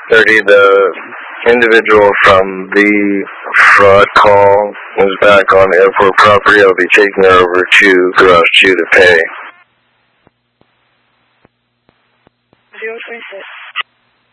30, the individual from the fraud call is back on airport property. I'll be taking her over to Garage 2 to pay. 036.